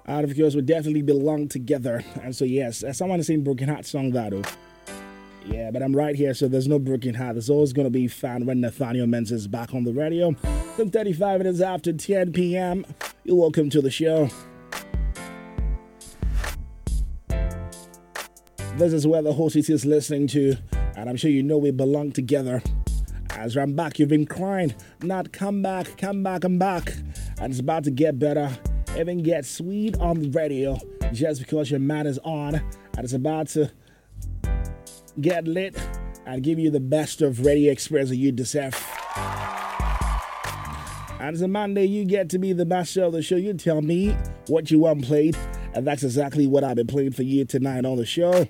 And of course, we definitely belong together. And so, yes, someone is saying Broken Heart song that, though. Yeah, but I'm right here, so there's no broken heart. There's always going to be fun when Nathaniel Menz is back on the radio. Some 35 minutes after 10 p.m. You're welcome to the show. This is where the whole city is listening to, and I'm sure you know we belong together. As I'm back, you've been crying. Not come back, I'm back. And it's about to get better. Even get sweet on the radio just because your man is on. And it's about to get lit and give you the best of radio experience that you deserve. And it's a Monday, you get to be the master of the show. You tell me what you want played, and that's exactly what I've been playing for you tonight on the show.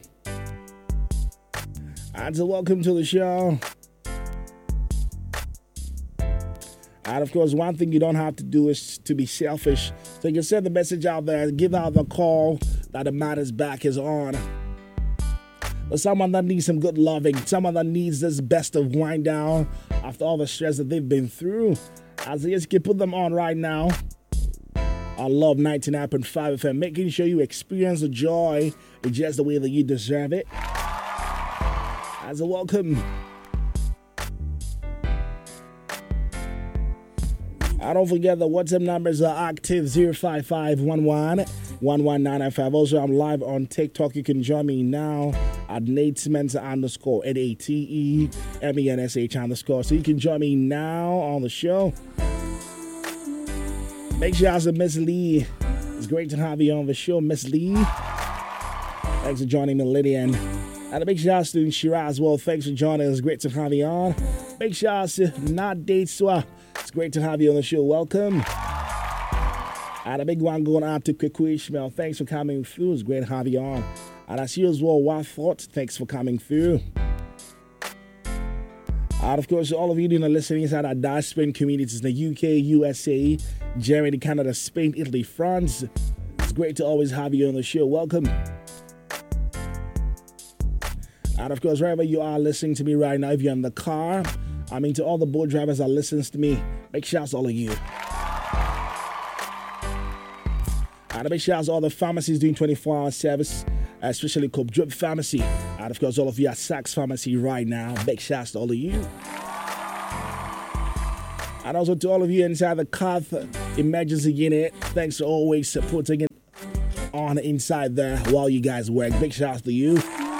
And so welcome to the show. And of course, one thing you don't have to do is to be selfish. So you can send the message out there, give out the call that the man is back is on. But someone that needs some good loving, someone that needs this best of wind down after all the stress that they've been through. As yes, you can put them on right now. I love 99.5 FM, making sure you experience the joy in just the way that you deserve it. As a welcome. Don't forget the WhatsApp numbers are active 05511-11995. Also, I'm live on TikTok. You can join me now at Nate Mensa _ NATEMENSH _ So you can join me now on the show. Make sure I ask Miss Lee. It's great to have you on the show, Miss Lee. Thanks for joining me, Lydian. And a big shout out to Shira as well. Thanks for joining. It's great to have you on. Big shout out to Not Date Swa. It's great to have you on the show. Welcome. And a big one going out to Kweku Ishmael. Thanks for coming through. It's great to have you on. And I see you as well, Wathought. Thanks for coming through. And of course, all of you that are listening inside our diaspora communities in the UK, USA, Germany, Canada, Spain, Italy, France. It's great to always have you on the show. Welcome. And of course, wherever you are listening to me right now, if you're in the car, I mean, to all the boat drivers that listens to me, big shouts to all of you. And a big shouts to all the pharmacies doing 24-hour service, especially Cope Drip Pharmacy. And of course, all of you at Saks Pharmacy right now, big shouts to all of you. And also to all of you inside the Cath Emergency Unit, thanks for always putting it on inside there while you guys work. Big shouts to you.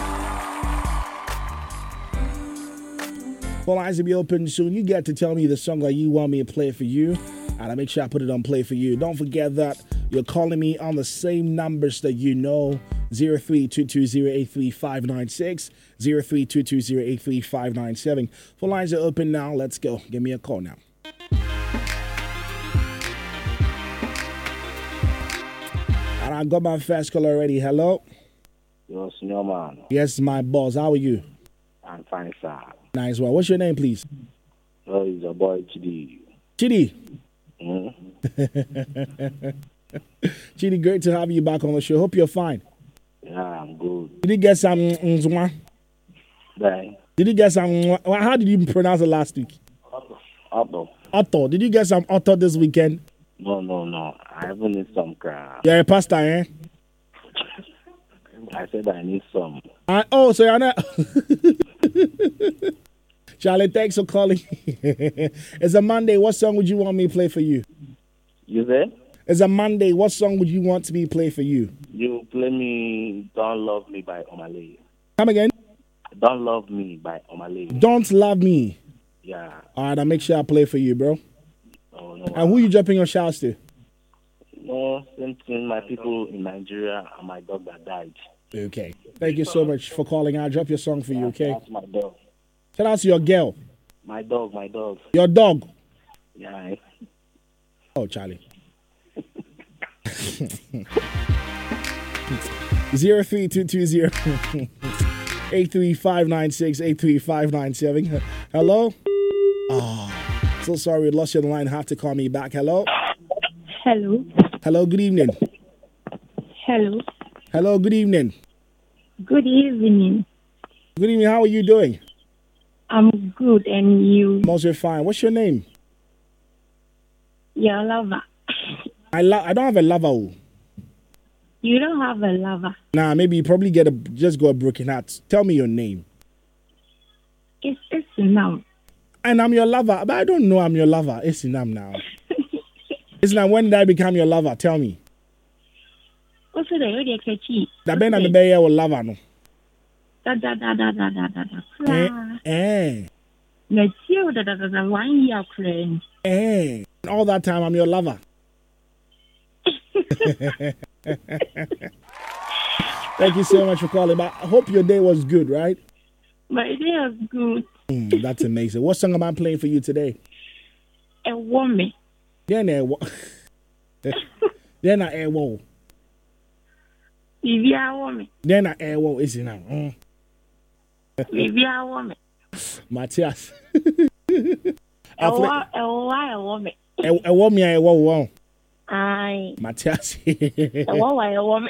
Phone lines will be open soon. You get to tell me the song that you want me to play for you, and I make sure I put it on play for you. Don't forget that you're calling me on the same numbers that you know, 03-220-83596, 03-220-83597. Phone lines are open now. Let's go. Give me a call now. And I got my first call already. Hello? Yo, senior man. Yes, my boss. How are you? I'm fine, sir. Nice one. What's your name, please? Oh, it's your boy, Chidi. Chidi? Mm-hmm. Chidi, great to have you back on the show. Hope you're fine. Yeah, I'm good. Did you get some nzwa? Bye. Did you get some, how did you pronounce it last week? Otto. Otto. Did you get some Otto this weekend? No. I haven't need some crap. You're a pastor, eh? I said I need some. So you're not... Charlie, thanks for calling. It's a Monday. What song would you want me to play for you? You said? It's a Monday. What song would you want me to play for you? You play me Don't Love Me by Omale. Come again? Don't Love Me by Omale. Don't Love Me. Yeah. All right, I'll make sure I play for you, bro. Oh, no. And who you dropping your shouts to? No, same thing. My people in Nigeria and my dog that died. Okay. Thank you so much for calling. I'll drop your song for you, okay? That's my dog. Tell us your girl. My dog. Your dog. Yeah. Oh, Charlie. 03220 83596 83597. Hello? Oh, so sorry, we lost you on the line. Have to call me back. Hello? Hello. Hello, good evening. Hello. Hello, good evening. Good evening. Good evening, how are you doing? I'm good, and you? Most fine. What's your name? Your lover. I don't have a lover. You don't have a lover. Nah, maybe you probably just got a broken heart. Tell me your name. It's now. And I'm your lover, but I don't know I'm your lover. It's Inam now. It's now, when did I become your lover? Tell me. What's the idea? That ben I'm a your lover no. Da. Let's see what that 1 year friend. All that time I'm your lover. Thank you so much for calling. But I hope your day was good, right? My day was good. That's amazing. What song am I playing for you today? A woman. Then a woman. Maybe a woman. Then a woman is now. Maybe a woman. Matthias. A woman. A woman. Aye. Matthias. A woman.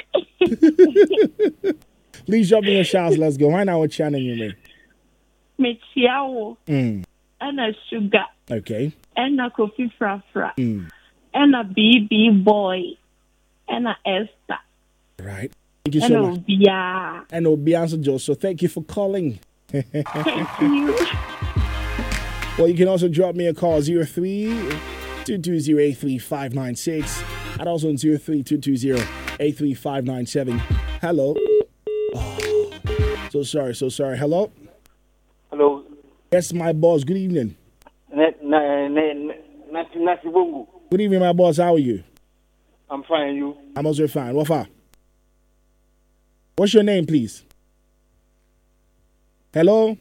Please drop me your shouts. Let's go. Why not? What channel you mean? Mechiawo. And a sugar. Okay. And a coffee fra. And a BB boy. And a Esther. Right. Thank you so much. Obia. And Obianso Joe. So thank you for calling. Thank you. Well, you can also drop me a call 03-220-83596 and also 03-220-83597. Hello. Oh, so sorry. Hello. Hello. Yes, my boss. Good evening. Nasi Bungu. Good evening, my boss. How are you? I'm fine. You? I'm also fine. What's your name, please? Hello.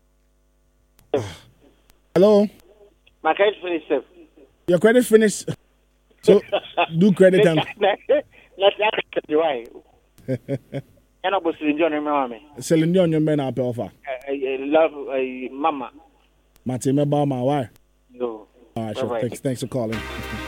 Hello. My credit finished. Your credit finished. So do credit and. Let's ask you why. And I was enjoying my mommy. Selling you on your men up offer. I love mama. Mate, me ba ma why? No. All right, sure. Bye-bye. Thanks for calling.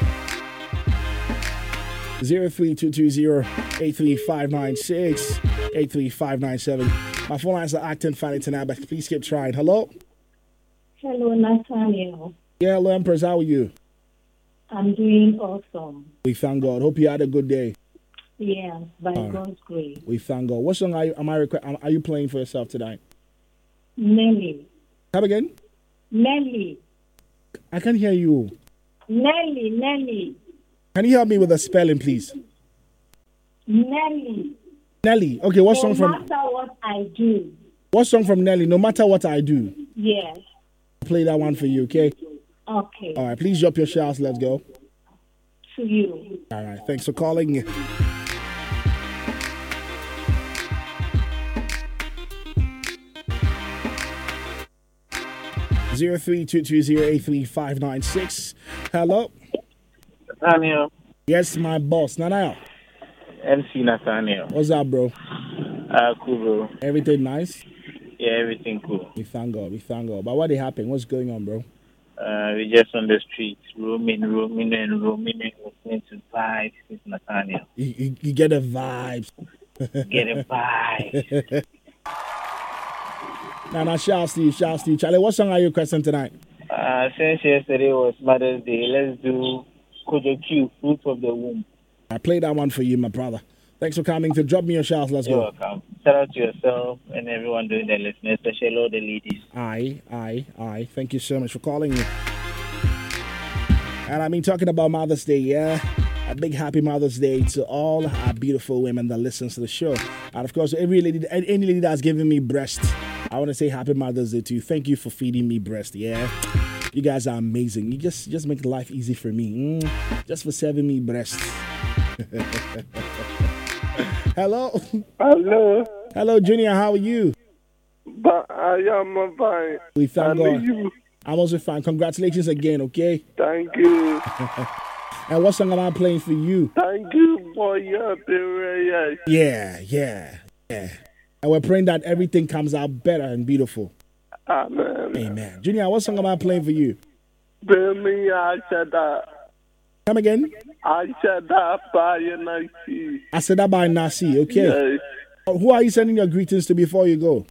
03-220-83596, 83597. My phone lines are acting funny tonight, but please keep trying. Hello? Hello, Nathaniel. Yeah, hello, Empress. How are you? I'm doing awesome. We thank God. Hope you had a good day. Yeah, by God's grace. We thank God. What song are you playing for yourself tonight? Nelly. Come again? Nelly. I can't hear you. Nelly. Can you help me with the spelling, please? Nelly. Nelly. Okay, what song from? No matter what I do. What song from Nelly? No matter what I do. Yes. I'll play that one for you, okay? Okay. All right, please drop your shouts. Let's go. To you. All right, thanks for calling. Zero 3-220-83596. Hello. Nathaniel. Yes, my boss. Nana. MC Nathaniel. What's up, bro? Cool, bro. Everything nice? Yeah, everything cool. We thank God. But what happened? What's going on, bro? We just on the streets, roaming, listening to vibes with Nathaniel. You get the vibes. Get a vibe. Now, shouts to you. Charlie, what song are you requesting tonight? Since yesterday was Mother's Day, let's do Kojo Q, Fruit of the Womb. I played that one for you, my brother. Thanks for coming to drop me your shouts. Let's You're go. welcome. Shout out to yourself and everyone doing the listening, especially all the ladies. Aye. Thank you so much for calling me. And I mean, talking about Mother's Day, yeah. A big happy Mother's Day to all our beautiful women that listens to the show. And of course, any lady that's giving me breast, I want to say happy Mother's Day to you. Thank you for feeding me breast, yeah. You guys are amazing. You just make life easy for me. Just for serving me breast. Hello. Hello, Junior. How are you? But I am fine. We thank God. You. I'm also fine. Congratulations again, okay? Thank you. And what song am I playing for you? Thank you for your prayer. Yeah. And we're praying that everything comes out better and beautiful. Amen. Amen. Junior, what song am I playing for you? Baby, I said that. Come again? I said that by Nasi. I said that by Nasi, okay? Yes. Who are you sending your greetings to before you go?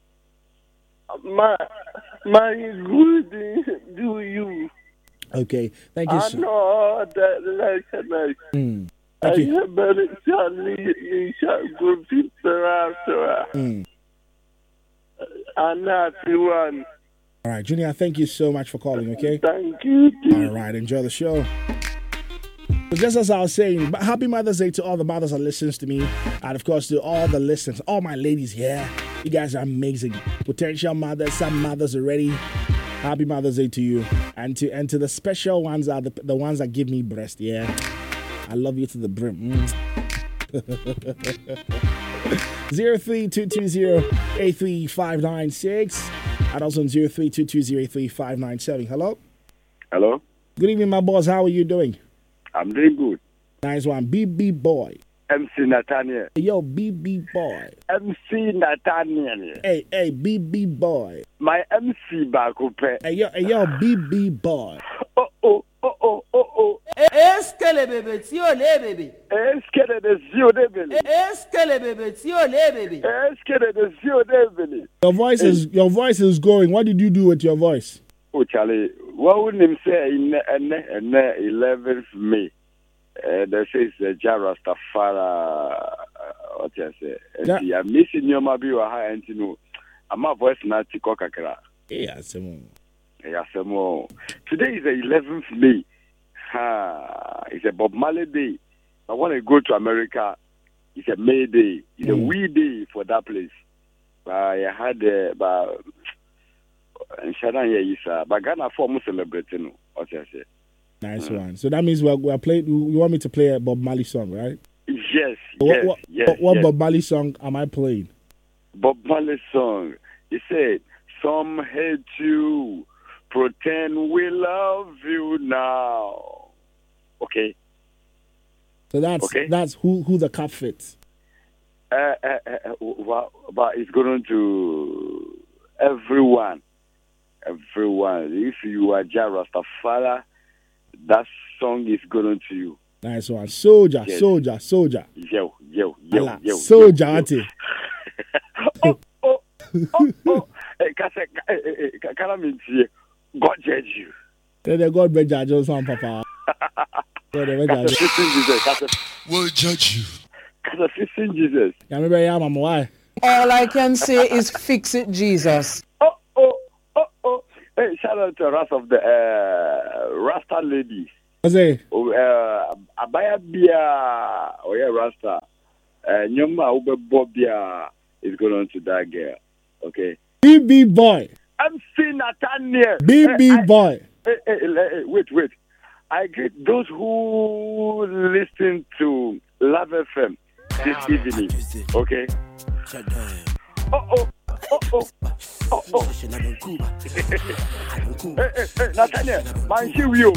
My greeting to you. Okay, thank you. I know that listeners. Thank you. All right, Junior, thank you so much for calling, okay? Thank you. All right, enjoy the show. So just as I was saying, happy Mother's Day to all the mothers that listens to me, and of course to all the listeners, all my ladies here. You guys are amazing. Potential mothers, some mothers already. Happy Mother's Day to you, and to the special ones are the ones that give me breast. Yeah, I love you to the brim. 03220-83596 and also 03220-83597. Hello. Hello. Good evening, my boss. How are you doing? I'm doing good. Nice one. BB boy. MC Nathaniel. Yo, BB boy. MC Nathaniel. Hey, BB boy. My MC Bakupe. Hey, yo, BB boy. Oh. Eskele bebe, ti o le bebe. Eskele de zio de bele. Eskele bebe, ti o le bebe. Eskele de zio de bele. Your voice is going. What did you do with your voice? Oh, Charlie, what would him say in 11th May? They say it's Jarastafara. What you say? I'm missing your mabi or high and no. I'm a voice not to cockacra. Yeah, some more. Today is the 11th May. It's a Bob Marley Day. I want to go to America. It's a May Day. It's a wee day for that place. I had but Ghana for celebrating. What I say? Nice one. So that means we're playing. You want me to play a Bob Marley song, right? Yes. What Bob Marley song am I playing? Bob Marley song. He said, "Some hate you, pretend we love you now." Okay. So that's who the cup fits. But it's going to everyone. If you are Jarastafara, that song is going to you. Nice one. Soldier. Yo. Soldier, auntie. God judge you. Then God be judge us, Papa. Will judge you. Jesus. All I can say is fix it, Jesus. Hey, shout out to the rest of the Rasta ladies. What's it? Abaya Bia, Rasta. Nyoma Ube Bobia is going on to that girl. Okay. BB boy. MC Nathaniel. BB boy. Wait. I greet those who listen to Love FM this evening. Okay. Nathaniel, Manchu,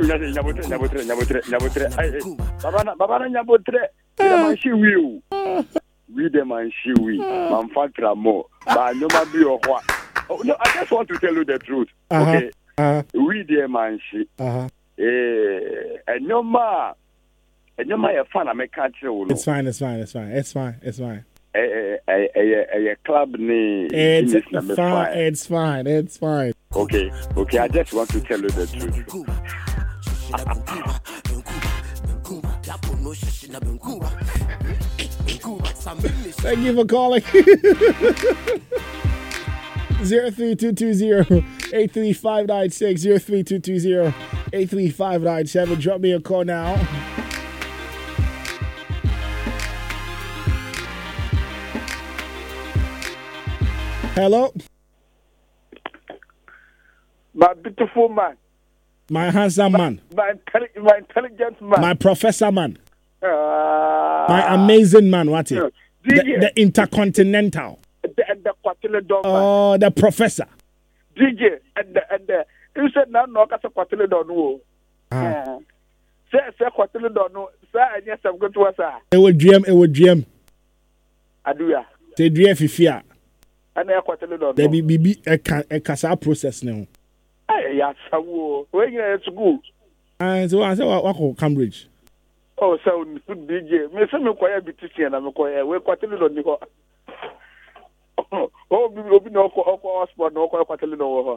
Babana Nyabotre, Manchu. We the Manchu, Manfatra more, but no matter what. Oh, no, I just want to tell you the truth. Okay. We the Manchu. And no ma, you're fun. I make catch you. It's fine. A club name. It's fine. Okay. I just want to tell you the truth. Thank you for calling. 03220-83596, 03220-83597. Drop me a call now. Hello? My beautiful man. My handsome man. My intelligent man. My professor man. My amazing man, what is the intercontinental. The Quatile Oh, the professor. DJ and the you said now no kasa Quatile Don. Say Quatile Don. Say yes, I'm going to answer. It would dream. Aduya. Say dream fifia. And I Quatile Don. There be a casa process now. Yes, when you're at school. And so I said, what Cambridge? Oh, so DJ. Me say me kwaya bitisi na me kwaya. We Quatile Don niko. Oh, obi no ko sport no ko Quatile Don.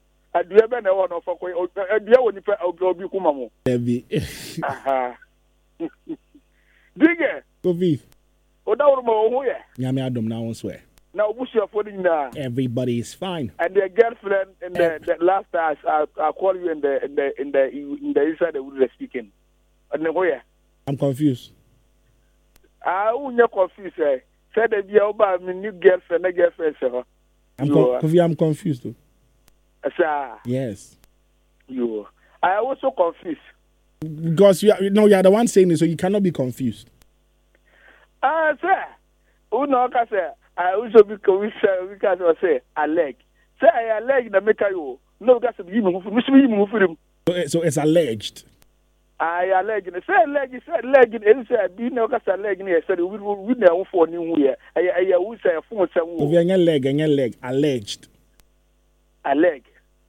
Aduya be na wo no for ko. Aduya woni pe obi kuma mo. There be. Aha. Digger. Kofi. Nyame adom na won swear. Now, what's your phone now? Everybody is fine. And their girlfriend and the last time I call you in the inside the wood speaking. And then where? I'm confused. You're confused. Said that you about my new girlfriend, sir. I'm confused too. Sir. Yes. You. I also confused. Because you are the one saying it, so you cannot be confused. Sir. Who know say? I also because I say I leg. Say I leg the make you. No, because you move him. So it's alleged. I alleged. Say leg. And say be no because leg. Said we know for new year. I will say phone some. If you're leg alleged. Leg.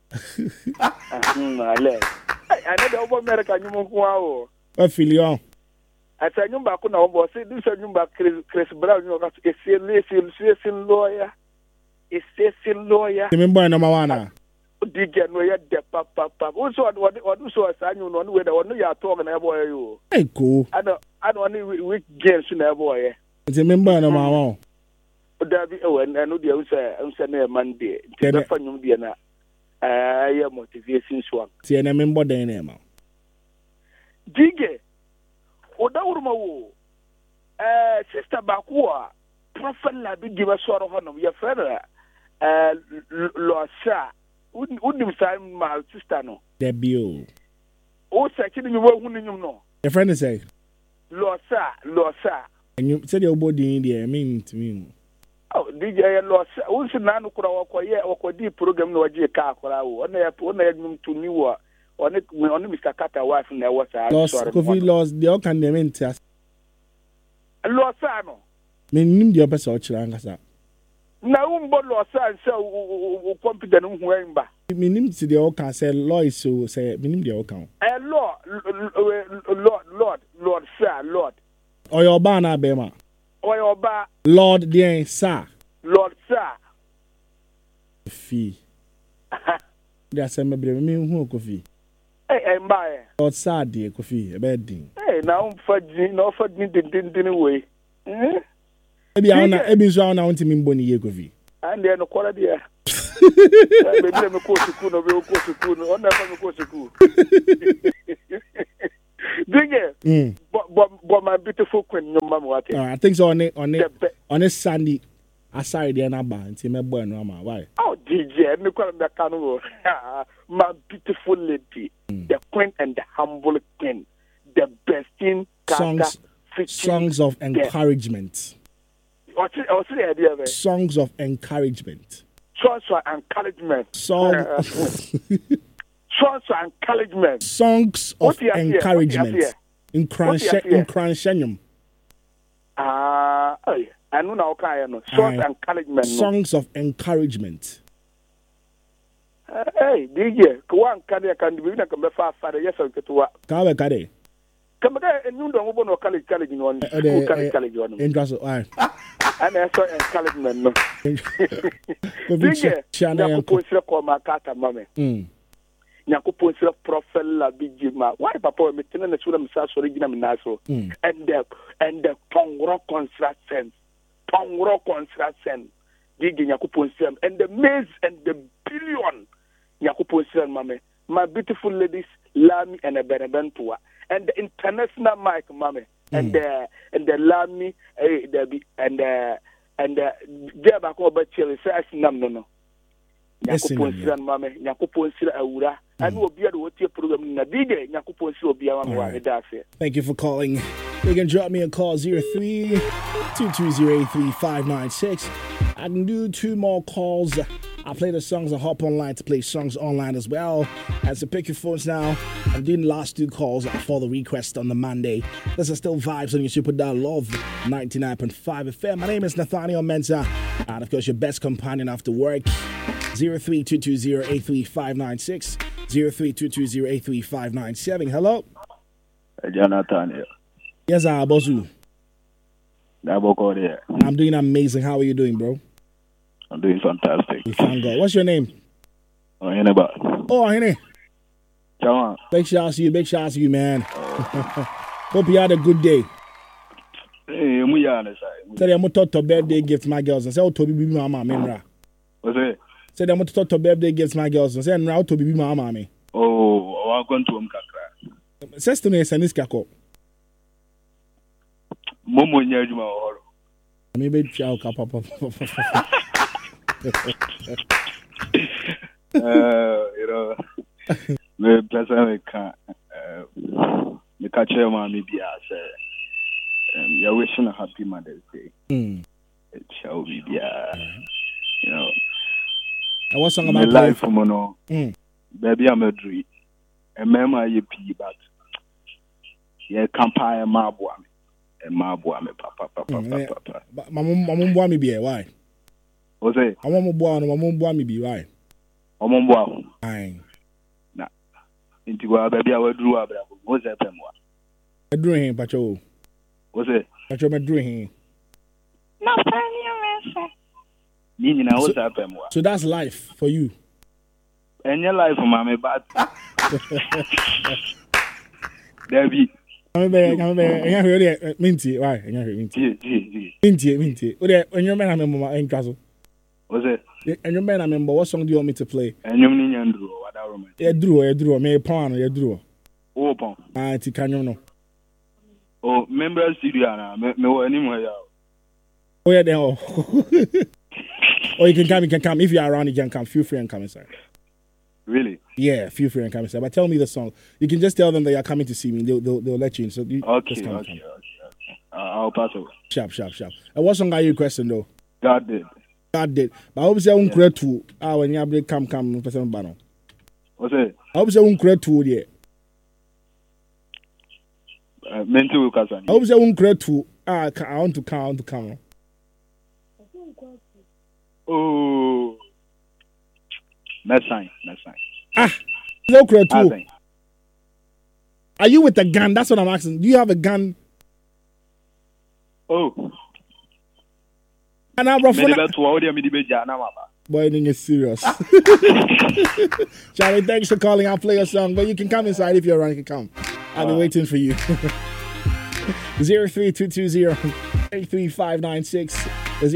Leg. I know the American you move. What filion? I said, you back on our boss. This is Chris Brown. You know, it's a lawyer. It's a lawyer. Remember, number one. Digger, no, you're the papa. Also, what do so as I know whether or not you are talking about you. Hey, cool. I don't need weak games in a boy. It's a member number one. But there be, oh, and I know the answer Monday. Telephone, Diana. I am motivation swamp. See, and I remember the name. Digger. Odauruma sister Bakua, Prophet Labi give us sort of honor, your friend, Losa, wouldn't sign my sister no. Debut. Oh, second you were winning you know. Your friend is say, Losa. And you said your body in there, I mean to me. Oh, DJ Losa, also Nano Kura or deep program no J. Kakura, on the to New on Mr. Carter wife in there was Kofi lost the can they mean test. Losano. Meaning the opposite of Chilangasa. Now, Losan so competent wearing back. Meaning to the old can say Lois, so say, meaning the old count. Lord, sir, Lord. Or your banner, Bema. Or your bar. Lord, dear, sir. Lord, sir. Fee. That's a me who coffee. Hey, my Lord, sir, dear, coffee, a bed ding. Hey, now, Fudging, offered me the way. Maybe I'm so now to me bonny coffee. And then, no quality. Maybe I'm a course to Kuno, we'll course to Kuno, on that course to Kuno. Dig but my beautiful queen, no mamma. I think so on a Sunday. Aside the number and see my boy no ma why. Oh DJ, me call me canoe. My beautiful lady, the queen and the humble queen, the best in songs of encouragement. What's the idea? Songs of encouragement. Songs of encouragement. Songs of encouragement. Songs of encouragement. In Cranshenyum. I know now, encouragement. Songs of encouragement. Hey, DJ, one can be far father. Yes, I'll get to work. Come back, come back, and you don't want to college in one. Interest, and I saw encouragement. DJ, China, call my cat, mammy. Nyankopon sɛ prophet la bijima why papa me tena na sura msa so regina minaso and the pongro construction digi Nyankopon sɛ and the maize and the billion Nyankopon sɛ mame my beautiful ladies Lami and Benebentua and the international mic mame and the Lami and the Jeba ko ba chele sɛ asinam no Nyankopon sɛ mame Nyankopon sɛ awura. Thank you for calling. You can drop me a call 03-220-83596. I can do 2 more calls. I play the songs and hop online to play songs online as well. As to pick your phones now, I'm doing the last 2 calls for the request on the Monday. This is still Vibes on your Super Dial Love 99.5 FM. My name is Nathaniel Mensah, and of course your best companion after work. 03-220-83596. 03-220-83597. Hello? Jonathan. Yes, Bosu. I'm doing amazing. How are you doing, bro? I'm doing fantastic. We thank God. What's your name? Heneba. Oh, Hene. Chama. Big shout out to you, man. Hope you had a good day. Hey, we are on the side. Say I'm to birthday gift my girls and say oh to be mama memra. What's it? Say I'm to birthday gift my girls and say now to be mama me. Oh, I'm going to kakra. Says to me senis kako. Momo nyajuma horo. Me be chow ka papa. You know, me person me catch your mommy be as you're wishing a happy Mother's Day. It shall be you know. I was song My about life mono. Baby I'm a dream. And mama ye pee but yeah campire mabwa me papa. My mom want me be why? What's it? I want my mom want me be why? Omombo. Aye. Na. Intigwa baby I will drew up. What's that? I drew him, Pacho. What's it? Pacho, I drew him. No, funny, Nini na what's that? So that's life for you. And your life, mommy, but Debbie. I'm very minty. Why? Minty. When your man, I remember in Castle. What's it? And your man, I remember what song do you want me to play? And you mean Andrew, what I remember. You drew, me pawn, you drew. Open. Can you know? Oh, member studio, me anymore. Oh, yeah, then. Or you can come. If you're around, you can come. Feel free and come inside. Really? Yeah, feel free and come inside. But tell me the song. You can just tell them that you're coming to see me. They'll let you in. So you just come. I'll pass over. Sharp. And what song are you requesting though? God did. But I hope say uncreate two. When you break come person banner. What's it? I hope say uncreate two yeah. Mental Kasan. I hope say uncreate two. I want to come. Oh. That's fine. No create two. Are you with a gun? That's what I'm asking. Do you have a gun? Oh. And I'm boy, this is serious. Charlie, thanks for calling. I'll play your song, but you can come inside if you're around. You can come. I'll be waiting for you. 03220-83596,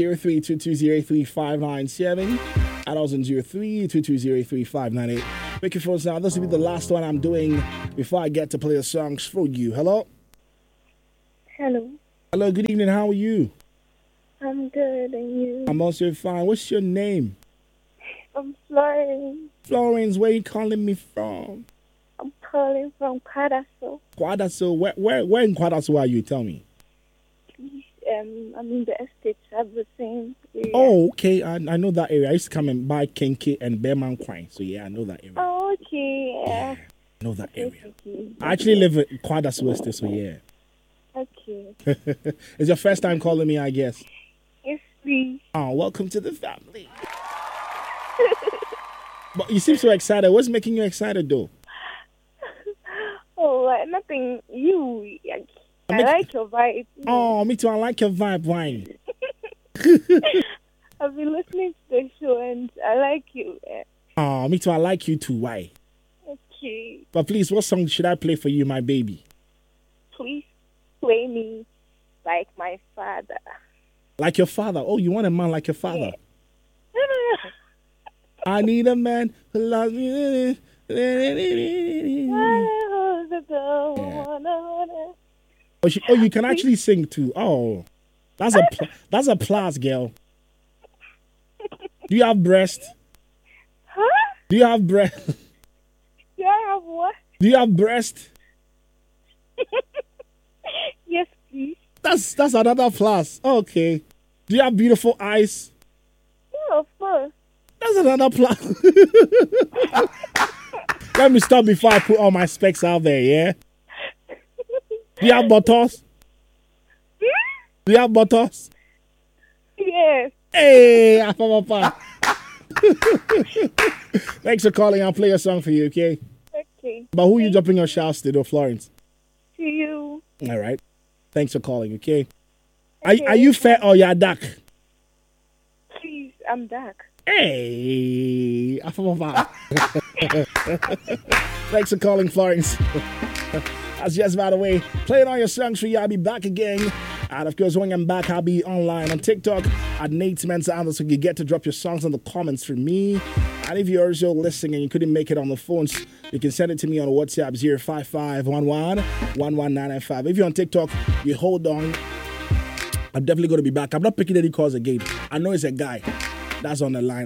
03220-83597, and also 03220-83598. Make your phones now. This will be the last one I'm doing before I get to play the songs for you. Hello? Hello. Hello, good evening. How are you? I'm good, and you? I'm also fine. What's your name? I'm Florence. Florence, where are you calling me from? I'm calling from Kwadaso. Kwadaso? Where in Kwadaso are you? Tell me. I'm in the estates. I've the same area. Oh, okay. I know that area. I used to come and buy Kenke and Bearman Quine. So, yeah, I know that area. Oh, okay. Yeah, I know that area. Okay. I actually live in Kwadaso Estate, so yeah. Okay. It's your first time calling me, I guess. Yes, please. Oh, welcome to the family. But you seem so excited. What's making you excited, though? Oh, nothing. You. I like your vibe. Oh, me too. I like your vibe, wine. I've been listening to the show and I like you. Oh, me too. I like you too. Why? Okay. But please, what song should I play for you, my baby? Please play me like my father. Like your father? Oh, you want a man like your father? Yeah. I need a man who loves me. Oh, you can actually sing too. Oh, that's a plus, girl. Do you have breast? Huh? Do you have breast? Do I have what? Do you have breast? Yes, please. That's another plus. Okay. Do you have beautiful eyes? Yeah, of course. That's another plus. Let me stop before I put all my specs out there, yeah? Do you have buttocks? Do you have buttocks? Yes. Hey, Papa. Thanks for calling. I'll play a song for you, okay? Okay. But who are you dropping your shouts to, though, Florence? To you. All right. Thanks for calling, okay? Are you fair or you're dark? Please, I'm dark. Hey, Papa. Thanks for calling, Florence. That's just by the way. Playing all your songs for you. I'll be back again. And of course, when I'm back, I'll be online on TikTok at Nate Mensah, so you get to drop your songs in the comments for me. And if you're also listening and you couldn't make it on the phones, you can send it to me on WhatsApp 05511-11995. If you're on TikTok, you hold on. I'm definitely going to be back. I'm not picking any calls again. I know it's a guy that's on the line.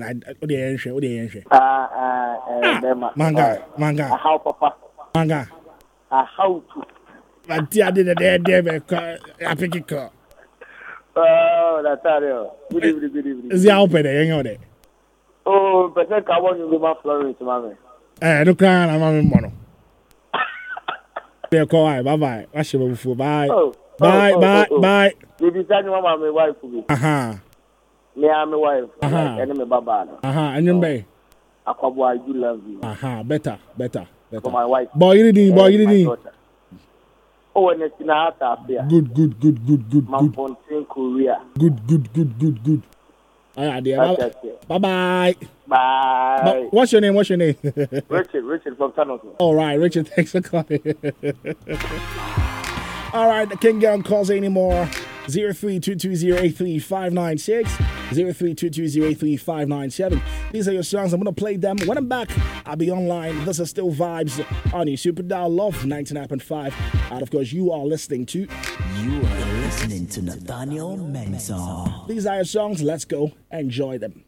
Manga. How, Papa? Manga. How to? I did a day, I pick it call. Oh, that's all. Good evening. Is he open there? Oh, but I want you to go to Florence, mommy. Don't cry, I'm on mono. They'll call. Bye. I should have before. Bye. Bye. You decide you want my wife to be. Me, I'm my wife. And my baba. And your baby. I do love you. Better. For my wife. Boy, you didn't. Oh, and it's in a affair. Good. Fontaine, Korea. Good. All right, dear. Bye. Bye. What's your name? Richard from Tanoto. All right, Richard, thanks for calling. All right, I can't get on calls anymore. 0322083596, 0322083597. These are your songs. I'm going to play them. When I'm back, I'll be online. This is still Vibes on your Super Dial Love 99.5. And of course, you are listening to Nathaniel Mensah. These are your songs. Let's go enjoy them.